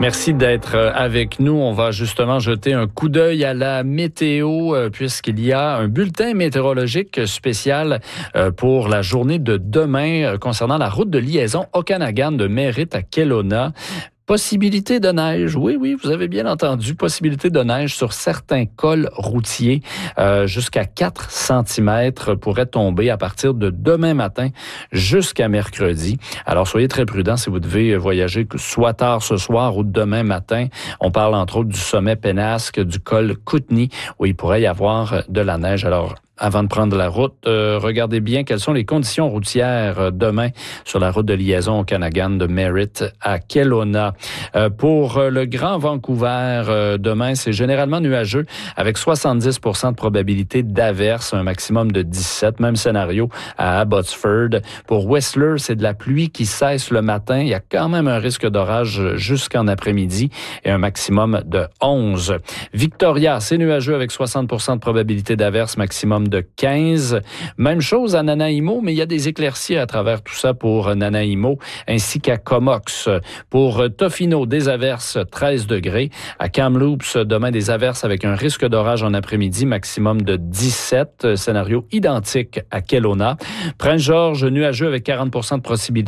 Merci d'être avec nous. On va justement jeter un coup d'œil à la météo puisqu'il y a un bulletin météorologique spécial pour la journée de demain concernant la route de liaison Okanagan de Merritt à Kelowna. Possibilité de neige, oui, vous avez bien entendu, possibilité de neige sur certains cols routiers. Jusqu'à 4 cm pourrait tomber à partir de demain matin jusqu'à mercredi. Alors, soyez très prudents si vous devez voyager soit tard ce soir ou demain matin. On parle entre autres du sommet Penasque, du col Kootenay, où il pourrait y avoir de la neige. Alors, avant de prendre la route, regardez bien quelles sont les conditions routières demain sur la route de liaison Okanagan de Merritt à Kelowna. Pour le Grand Vancouver, demain, c'est généralement nuageux avec 70% de probabilité d'averse, un maximum de 17. Même scénario à Abbotsford. Pour Whistler, c'est de la pluie qui cesse le matin. Il y a quand même un risque d'orage jusqu'en après-midi et un maximum de 11. Victoria, c'est nuageux avec 60% de probabilité d'averse, maximum de 15. Même chose à Nanaimo, mais il y a des éclaircies à travers tout ça pour Nanaimo, ainsi qu'à Comox. Pour Tofino, des averses, 13 degrés. À Kamloops, demain, des averses avec un risque d'orage en après-midi, maximum de 17. Scénario identique à Kelowna. Prince-Georges, nuageux avec 40%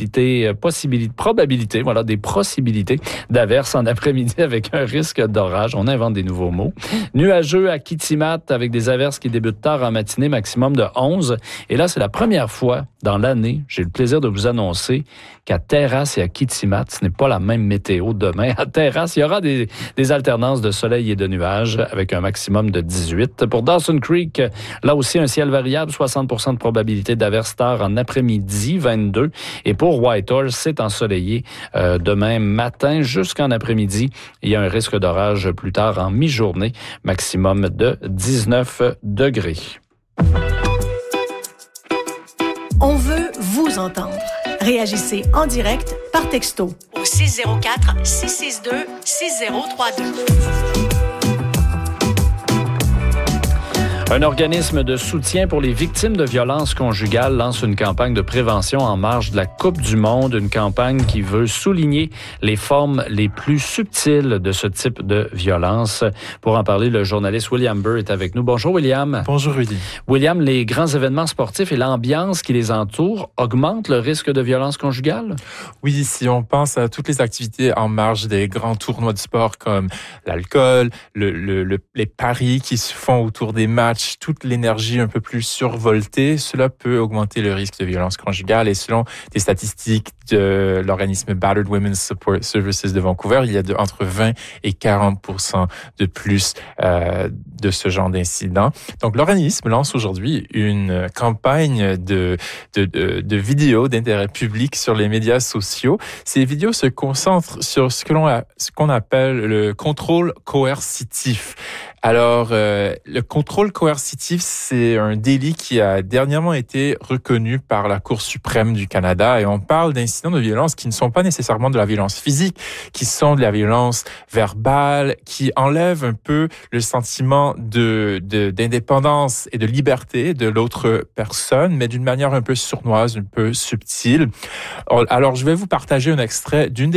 de probabilité, voilà, des possibilités d'averses en après-midi avec un risque d'orage. On invente des nouveaux mots. Nuageux à Kitimat avec des averses qui débutent tard en matinée, maximum de 11. Et là, c'est la première fois dans l'année, j'ai le plaisir de vous annoncer qu'à Terrasse et à Kitimat, ce n'est pas la même météo demain. À Terrasse, il y aura des alternances de soleil et de nuages avec un maximum de 18. Pour Dawson Creek, là aussi, un ciel variable, 60% de probabilité d'averse tard en après-midi, 22. Et pour Whitehorse, c'est ensoleillé demain matin jusqu'en après-midi. Il y a un risque d'orage plus tard en mi-journée, maximum de 19 degrés. On veut vous entendre. Réagissez en direct par texto au 604-662-6032. Un organisme de soutien pour les victimes de violences conjugales lance une campagne de prévention en marge de la Coupe du Monde, une campagne qui veut souligner les formes les plus subtiles de ce type de violence. Pour en parler, le journaliste William Burr est avec nous. Bonjour William. Bonjour Rudy. William, les grands événements sportifs et l'ambiance qui les entoure augmentent le risque de violence conjugale? Oui, si on pense à toutes les activités en marge des grands tournois de sport comme l'alcool, les paris qui se font autour des matchs, toute l'énergie un peu plus survoltée, cela peut augmenter le risque de violence conjugale. Et selon des statistiques de l'organisme Battered Women's Support Services de Vancouver, il y a entre 20 et 40% de plus de ce genre d'incidents. Donc, l'organisme lance aujourd'hui une campagne de vidéos d'intérêt public sur les médias sociaux. Ces vidéos se concentrent sur ce qu'on appelle le contrôle coercitif. Alors, le contrôle coercitif, c'est un délit qui a dernièrement été reconnu par la Cour suprême du Canada et on parle d'incidents de violence qui ne sont pas nécessairement de la violence physique, qui sont de la violence verbale, qui enlèvent un peu le sentiment d'indépendance et de liberté de l'autre personne, mais d'une manière un peu sournoise, un peu subtile. Alors, je vais vous partager un extrait d'une